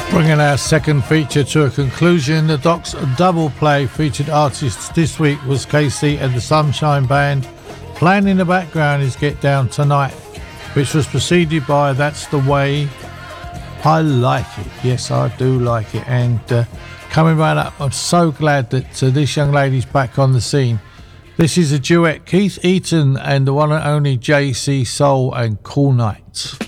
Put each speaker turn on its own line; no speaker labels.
Bringing our second feature to a conclusion, the Doc's double play featured artist this week was Casey and the Sunshine Band. Playing in the background is Get Down Tonight, which was preceded by That's the Way I Like It. Yes, I do like it. And coming right up, I'm so glad that this young lady's back on the scene. This is a duet, Keith Eaton and the one and only JC Soul and Cool Nights.